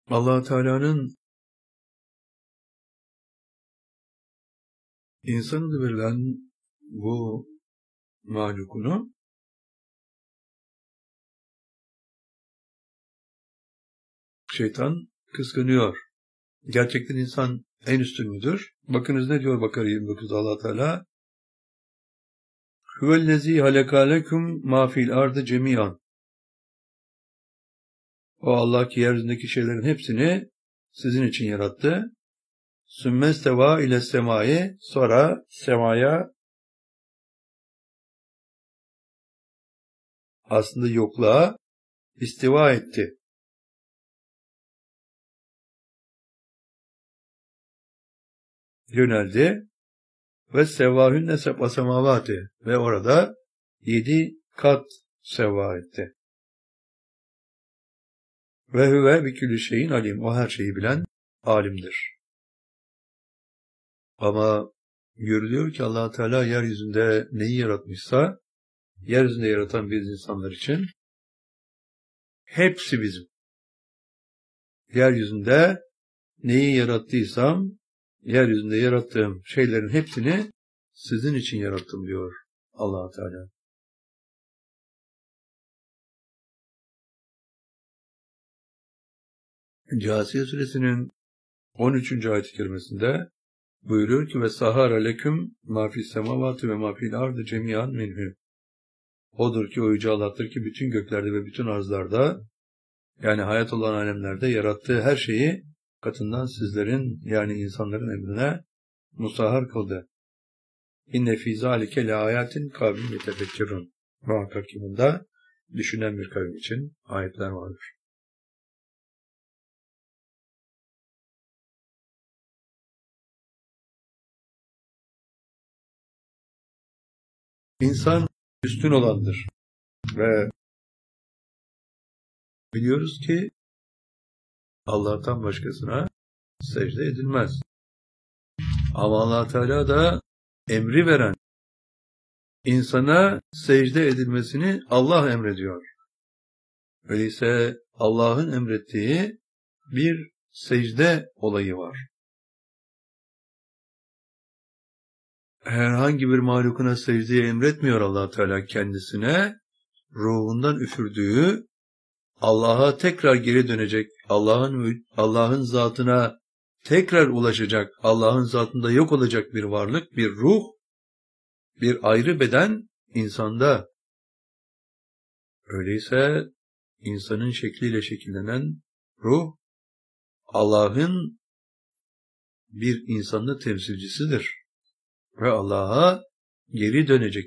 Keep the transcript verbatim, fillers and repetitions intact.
Allah Teala'nın insanı verilen bu mahlukunu şeytan kıskanıyor. Gerçekten insan en üstün müdür? Bakınız ne diyor Bakara yirmi dokuzda Allah Teala? Huvellezî halekâlekum mâ fil ardı cemiyan. O Allah ki yeryüzündeki şeylerin hepsini sizin için yarattı. Sümmesteva ile semâye, sonra semaya aslında yokluğa istiva etti. Yöneldi ve sevvâhünne seb'a semâvâti ve orada yedi kat sevva etti. Ve huve bi külli şeyin alim. O her şeyi bilen alimdir. Ama görülüyor ki Allah Teala yeryüzünde neyi yaratmışsa, yeryüzünde yaratan biz insanlar için hepsi bizim. Yeryüzünde neyi yarattıysam, yeryüzünde yarattığım şeylerin hepsini sizin için yarattım diyor Allah Teala. Câsiye suresinin on üçüncü ayet-i kerimesinde buyuruyor ki ve sahara leküm ma fis semavati ve ma fil ardı cemiyan minhu. Odur ki o yüce Allah'tır ki bütün göklerde ve bütün arzlarda, yani hayat olan alemlerde yarattığı her şeyi katından sizlerin, yani insanların emrine musahhar kıldı. İnne fî zâlike le âyâtin kavmin yetefekkirun. Muhakkak ki bunda düşünen bir kavim için ayetler vardır. İnsan üstün olandır ve biliyoruz ki Allah'tan başkasına secde edilmez. Ama Allah Teala da emri veren, insana secde edilmesini Allah emrediyor. Öyleyse Allah'ın emrettiği bir secde olayı var. Herhangi bir mahlukuna secdeye emretmiyor Allah Teala kendisine, ruhundan üfürdüğü, Allah'a tekrar geri dönecek, Allah'ın Allah'ın zatına tekrar ulaşacak, Allah'ın zatında yok olacak bir varlık, bir ruh, bir ayrı beden insanda. Öyleyse insanın şekliyle şekillenen ruh, Allah'ın bir insanda temsilcisidir. Ve Allah'a geri dönecek